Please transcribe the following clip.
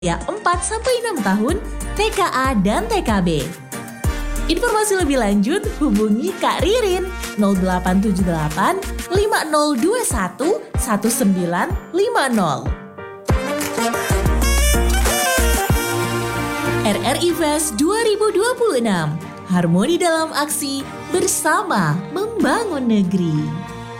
Ya 4-6 tahun, TKA dan TKB. Informasi lebih lanjut hubungi Kak Ririn 0878 5021 1950. RRI Fest 2026, harmoni dalam aksi bersama membangun negeri.